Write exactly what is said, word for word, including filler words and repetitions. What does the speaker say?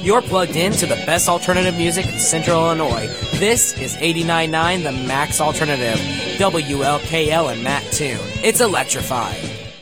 You're plugged in to the best alternative music in Central Illinois. This is eighty-nine point nine The Max Alternative, W L K L and Mattoon. It's electrifying.